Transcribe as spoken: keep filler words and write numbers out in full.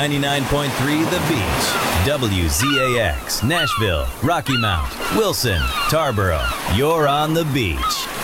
ninety-nine point three The Beach. W Z A X, Nashville, Rocky Mount, Wilson, Tarboro. You're on the beach.